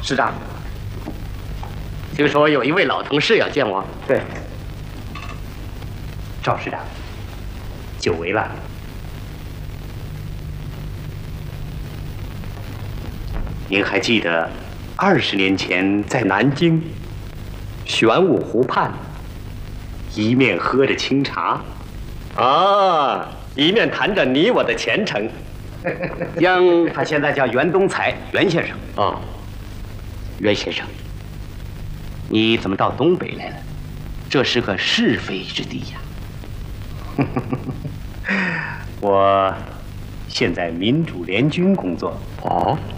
师长， 听说有一位老同事要见我。 对， 赵师长，久违了。您还记得20年前在南京玄武湖畔，一面喝着清茶，一面谈着你我的前程。 他现在叫袁东才，袁先生。 哦，袁先生，你怎么到东北来了？这是个是非之地呀。我现在民主联军工作。哦，